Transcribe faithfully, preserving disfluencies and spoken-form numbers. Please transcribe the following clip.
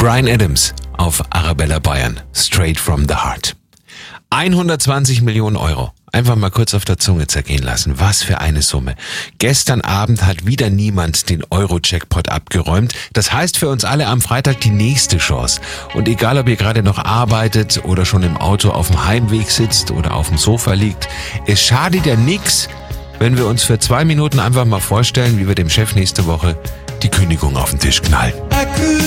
Bryan Adams auf Arabella Bayern. Straight from the heart. hundertzwanzig Millionen Euro. Einfach mal kurz auf der Zunge zergehen lassen. Was für eine Summe. Gestern Abend hat wieder niemand den Euro-Jackpot abgeräumt. Das heißt für uns alle am Freitag die nächste Chance. Und egal, ob ihr gerade noch arbeitet oder schon im Auto auf dem Heimweg sitzt oder auf dem Sofa liegt, es schadet ja nix, wenn wir uns für zwei Minuten einfach mal vorstellen, wie wir dem Chef nächste Woche die Kündigung auf den Tisch knallen.